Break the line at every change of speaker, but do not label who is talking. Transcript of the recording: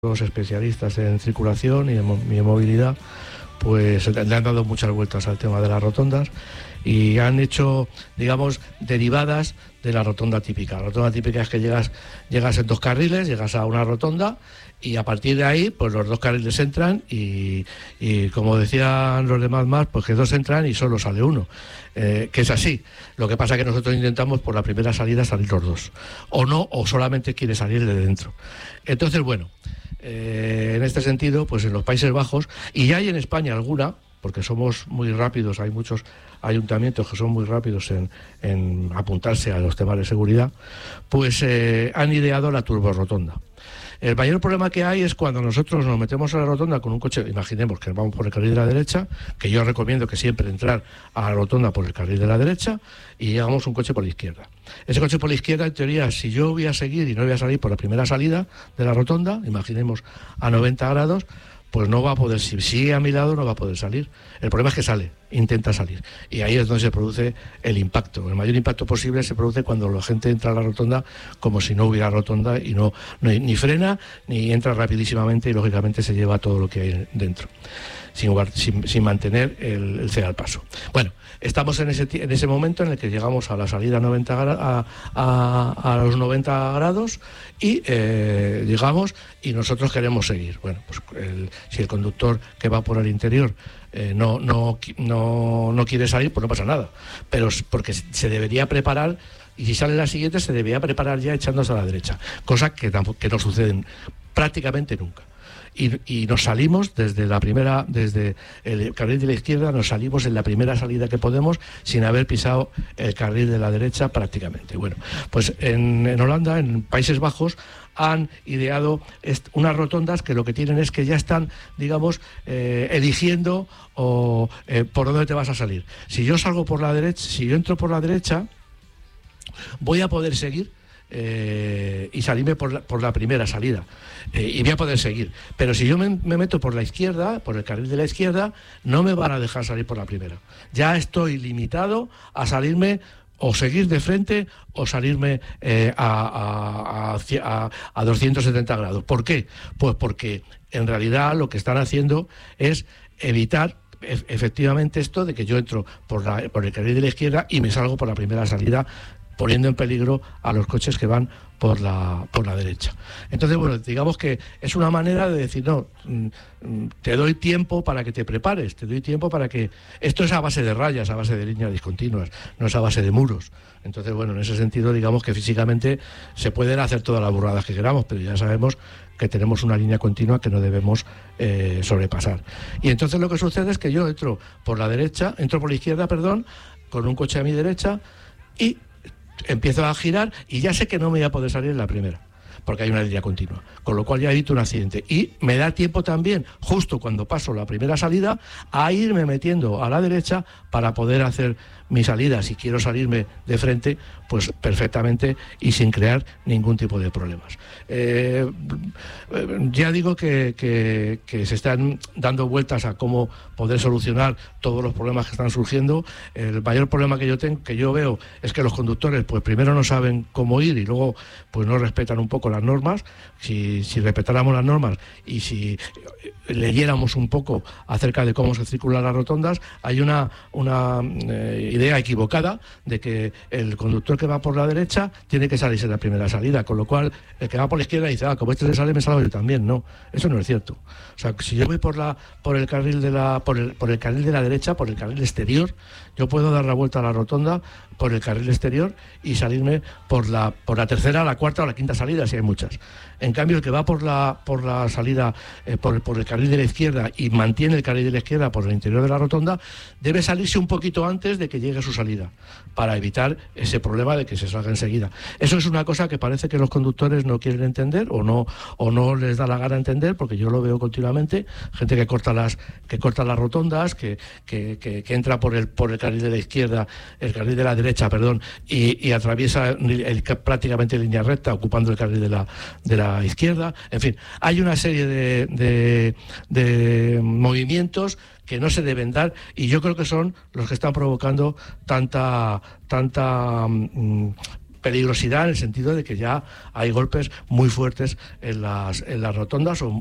los especialistas en circulación y en movilidad, pues le han dado muchas vueltas al tema de las rotondas y han hecho, digamos, derivadas de la rotonda típica. La rotonda típica es que llegas en dos carriles, llegas a una rotonda y a partir de ahí, pues los dos carriles entran y como decían los demás más, pues que dos entran y solo sale uno. Que es así. Lo que pasa es que nosotros intentamos por la primera salida salir los dos. O no, o solamente quiere salir de dentro. Entonces, bueno, en este sentido, pues en los Países Bajos, y ya hay en España alguna, porque somos muy rápidos, hay muchos ayuntamientos que son muy rápidos en apuntarse a los temas de seguridad, pues han ideado la turborotonda. El mayor problema que hay es cuando nosotros nos metemos a la rotonda con un coche, imaginemos que vamos por el carril de la derecha, que yo recomiendo que siempre entrar a la rotonda por el carril de la derecha, y llegamos un coche por la izquierda. Ese coche por la izquierda, en teoría, si yo voy a seguir y no voy a salir por la primera salida de la rotonda, imaginemos a 90 grados, pues no va a poder, si sigue a mi lado no va a poder salir. El problema es que sale, intenta salir. Y ahí es donde se produce el impacto. El mayor impacto posible se produce cuando la gente entra a la rotonda como si no hubiera rotonda y no ni frena, ni entra rapidísimamente y lógicamente se lleva todo lo que hay dentro, sin mantener el ceder al paso. Bueno, estamos en ese momento en el que llegamos a la salida a los 90 grados y llegamos y nosotros queremos seguir. Bueno, pues si el conductor que va por el interior no quiere salir, pues no pasa nada. Pero porque se debería preparar, y si sale la siguiente se debería preparar ya echándose a la derecha, cosa que no sucede prácticamente nunca. Y nos salimos desde el carril de la izquierda, nos salimos en la primera salida que podemos sin haber pisado el carril de la derecha prácticamente. Bueno, pues en Holanda, en Países Bajos, han ideado unas rotondas que lo que tienen es que ya están, digamos, eligiendo por dónde te vas a salir. Si yo salgo por la derecha, si yo entro por la derecha, voy a poder seguir y salirme por la primera salida y voy a poder seguir, pero si yo me meto por la izquierda, por el carril de la izquierda, no me van a dejar salir por la primera. Ya estoy limitado a salirme o seguir de frente o salirme a 270 grados. ¿Por qué? Pues porque en realidad lo que están haciendo es evitar efectivamente esto de que yo entro por el carril de la izquierda y me salgo por la primera salida, poniendo en peligro a los coches que van por la derecha. Entonces, bueno, digamos que es una manera de decir, no, te doy tiempo para que te prepares, te doy tiempo para que... Esto es a base de rayas, a base de líneas discontinuas, no es a base de muros. Entonces, bueno, en ese sentido, digamos que físicamente se pueden hacer todas las burradas que queramos, pero ya sabemos que tenemos una línea continua que no debemos sobrepasar. Y entonces lo que sucede es que yo entro por la izquierda, con un coche a mi derecha y empiezo a girar y ya sé que no me voy a poder salir en la primera, porque hay una línea continua, con lo cual ya evito un accidente y me da tiempo también, justo cuando paso la primera salida, a irme metiendo a la derecha para poder hacer mi salida, si quiero salirme de frente, pues perfectamente y sin crear ningún tipo de problemas. Ya digo que se están dando vueltas a cómo poder solucionar todos los problemas que están surgiendo. El mayor problema que yo veo es que los conductores, pues primero no saben cómo ir y luego pues no respetan un poco las normas. Si respetáramos las normas y si leyéramos un poco acerca de cómo se circulan las rotondas, hay una idea equivocada de que el conductor que va por la derecha tiene que salirse en la primera salida, con lo cual el que va por la izquierda dice, como este se sale, me salgo yo también. No, eso no es cierto. O sea, si yo voy por el carril de la derecha, por el carril exterior, yo puedo dar la vuelta a la rotonda por el carril exterior y salirme por la tercera, la cuarta o la quinta salida, si hay muchas. En cambio, el que va por la salida, por el carril de la izquierda y mantiene el carril de la izquierda por el interior de la rotonda, debe salirse un poquito antes de que llegue a su salida, para evitar ese problema de que se salga enseguida. Eso es una cosa que parece que los conductores no quieren entender o no les da la gana entender, porque yo lo veo continuamente, gente que corta las rotondas, que entra por el carril de la izquierda, el carril de la derecha, y atraviesa prácticamente en línea recta, ocupando el carril de la izquierda. En fin, hay una serie de movimientos que no se deben dar y yo creo que son los que están provocando tanta peligrosidad en el sentido de que ya hay golpes muy fuertes en las rotondas o